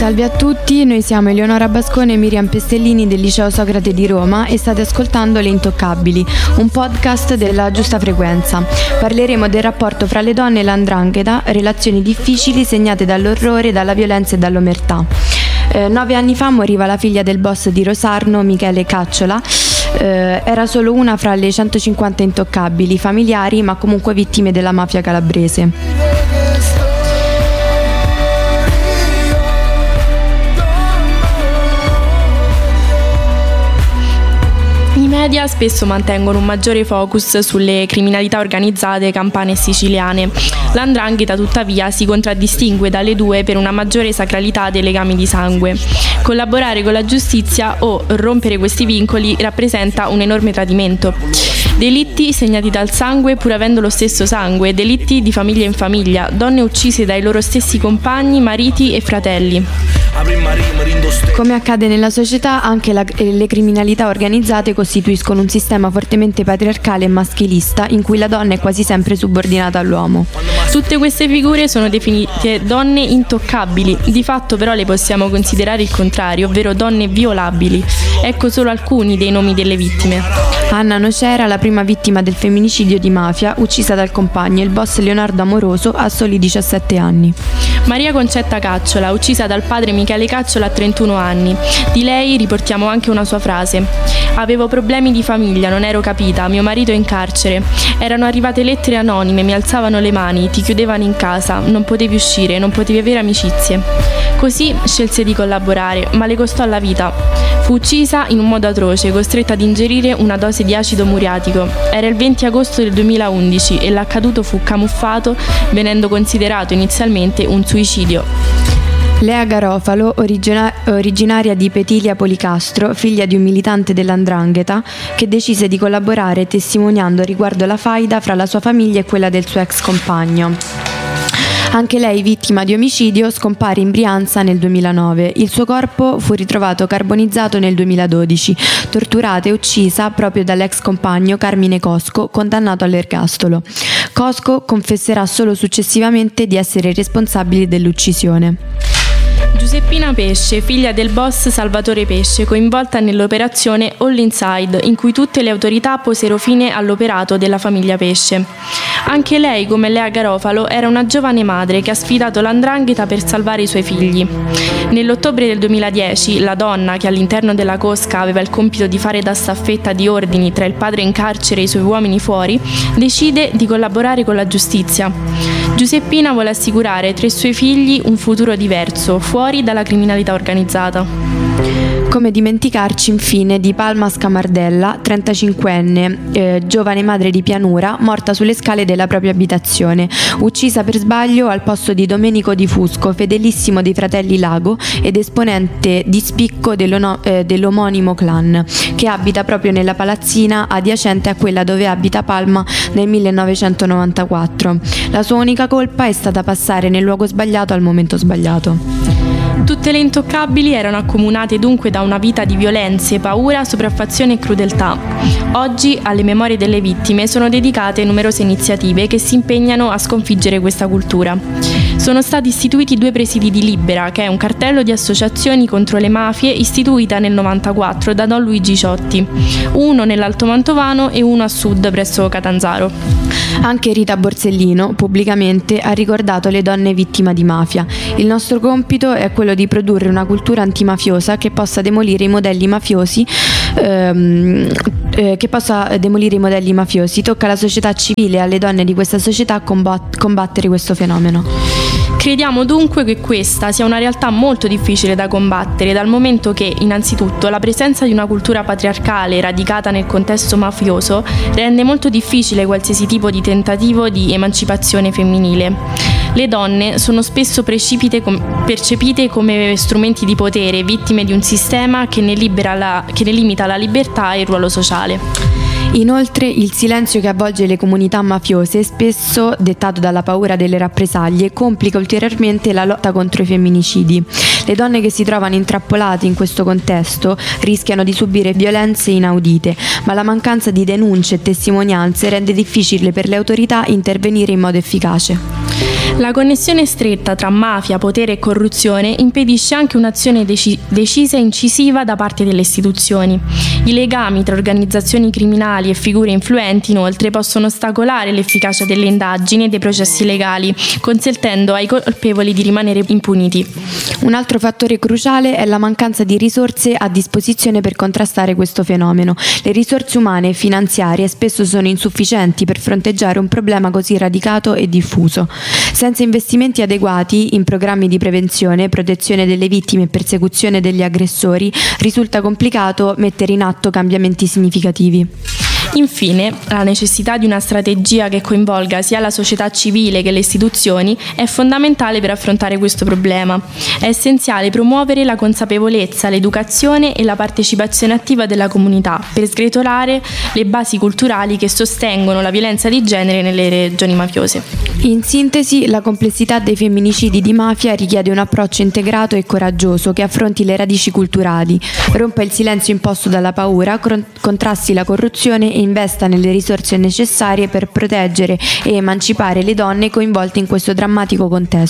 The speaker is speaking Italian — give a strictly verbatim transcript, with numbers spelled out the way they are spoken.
Salve a tutti, noi siamo Eleonora Bascone e Miriam Pestellini del Liceo Socrate di Roma e state ascoltando Le Intoccabili, un podcast della Giusta Frequenza. Parleremo del rapporto fra le donne e l'andrangheta, relazioni difficili segnate dall'orrore, dalla violenza e dall'omertà. Eh, nove anni fa moriva la figlia del boss di Rosarno, Michele Cacciola. Eh, era solo una fra le centocinquanta intoccabili, familiari ma comunque vittime della mafia calabrese. I media spesso mantengono un maggiore focus sulle criminalità organizzate campane e siciliane. L'andrangheta, tuttavia, si contraddistingue dalle due per una maggiore sacralità dei legami di sangue. Collaborare con la giustizia o rompere questi vincoli rappresenta un enorme tradimento. Delitti segnati dal sangue pur avendo lo stesso sangue, delitti di famiglia in famiglia, donne uccise dai loro stessi compagni, mariti e fratelli. Come accade nella società, anche la, le criminalità organizzate costituiscono un sistema fortemente patriarcale e maschilista in cui la donna è quasi sempre subordinata all'uomo. Tutte queste figure sono definite donne intoccabili, di fatto però le possiamo considerare il contrario, ovvero donne violabili. Ecco solo alcuni dei nomi delle vittime. Anna Nocera, la prima vittima del femminicidio di mafia, uccisa dal compagno, il boss Leonardo Amoroso, a soli diciassette anni. Maria Concetta Cacciola, uccisa dal padre Michele Cacciola a trentuno anni. Di lei riportiamo anche una sua frase: avevo problemi di famiglia, non ero capita, mio marito è in carcere. Erano arrivate lettere anonime, mi alzavano le mani, ti chiudevano in casa, non potevi uscire, non potevi avere amicizie. Così scelse di collaborare, ma le costò la vita. Fu uccisa in un modo atroce, costretta ad ingerire una dose di acido muriatico. Era il venti agosto del duemilaundici e l'accaduto fu camuffato, venendo considerato inizialmente un suicidio. Lea Garofalo, origina- originaria di Petilia Policastro, figlia di un militante dell'andrangheta, che decise di collaborare testimoniando riguardo la faida fra la sua famiglia e quella del suo ex compagno. Anche lei, vittima di omicidio, scompare in Brianza nel duemilanove. Il suo corpo fu ritrovato carbonizzato nel duemiladodici, torturata e uccisa proprio dall'ex compagno Carmine Cosco, condannato all'ergastolo. Cosco confesserà solo successivamente di essere responsabile dell'uccisione. Giuseppina Pesce, figlia del boss Salvatore Pesce, coinvolta nell'operazione All Inside, in cui tutte le autorità posero fine all'operato della famiglia Pesce. Anche lei, come Lea Garofalo, era una giovane madre che ha sfidato l'andrangheta per salvare i suoi figli. Nell'ottobre del duemiladieci, la donna, che all'interno della cosca aveva il compito di fare da staffetta di ordini tra il padre in carcere e i suoi uomini fuori, decide di collaborare con la giustizia. Giuseppina vuole assicurare ai tre suoi figli un futuro diverso, fuori dalla criminalità organizzata. Come dimenticarci infine di Palma Scamardella, trentacinquenne, eh, giovane madre di pianura, morta sulle scale della propria abitazione, uccisa per sbaglio al posto di Domenico Di Fusco, fedelissimo dei fratelli Lago ed esponente di spicco eh, dell'omonimo clan, che abita proprio nella palazzina adiacente a quella dove abita Palma nel millenovecentonovantaquattro. La sua unica colpa è stata passare nel luogo sbagliato al momento sbagliato. Tutte le intoccabili erano accomunate dunque da una vita di violenze, paura, sopraffazione e crudeltà. Oggi alle memorie delle vittime sono dedicate numerose iniziative che si impegnano a sconfiggere questa cultura. Sono stati istituiti due presidi di Libera, che è un cartello di associazioni contro le mafie istituita nel novantaquattro da Don Luigi Ciotti, uno nell'Alto Mantovano e uno a sud presso Catanzaro. Anche Rita Borsellino pubblicamente ha ricordato le donne vittime di mafia. Il nostro compito è quello di produrre una cultura antimafiosa che possa demolire i modelli mafiosi ehm, eh, che possa demolire i modelli mafiosi. Tocca alla società civile e alle donne di questa società combat- combattere questo fenomeno. Crediamo dunque che questa sia una realtà molto difficile da combattere, dal momento che, innanzitutto, la presenza di una cultura patriarcale radicata nel contesto mafioso rende molto difficile qualsiasi tipo di tentativo di emancipazione femminile. Le donne sono spesso percepite come strumenti di potere, vittime di un sistema che ne, libera la, che ne limita la libertà e il ruolo sociale. Inoltre, il silenzio che avvolge le comunità mafiose, spesso dettato dalla paura delle rappresaglie, complica ulteriormente la lotta contro i femminicidi. Le donne che si trovano intrappolate in questo contesto rischiano di subire violenze inaudite, ma la mancanza di denunce e testimonianze rende difficile per le autorità intervenire in modo efficace. La connessione stretta tra mafia, potere e corruzione impedisce anche un'azione deci- decisa e incisiva da parte delle istituzioni. I legami tra organizzazioni criminali e figure influenti, inoltre, possono ostacolare l'efficacia delle indagini e dei processi legali, consentendo ai colpevoli di rimanere impuniti. Un altro fattore cruciale è la mancanza di risorse a disposizione per contrastare questo fenomeno. Le risorse umane e finanziarie spesso sono insufficienti per fronteggiare un problema così radicato e diffuso. Senza investimenti adeguati in programmi di prevenzione, protezione delle vittime e persecuzione degli aggressori, risulta complicato mettere in atto cambiamenti significativi. Infine, la necessità di una strategia che coinvolga sia la società civile che le istituzioni è fondamentale per affrontare questo problema. È essenziale promuovere la consapevolezza, l'educazione e la partecipazione attiva della comunità per sgretolare le basi culturali che sostengono la violenza di genere nelle regioni mafiose. In sintesi, la complessità dei femminicidi di mafia richiede un approccio integrato e coraggioso che affronti le radici culturali, rompa il silenzio imposto dalla paura, contrasti la corruzione e investa nelle risorse necessarie per proteggere e emancipare le donne coinvolte in questo drammatico contesto.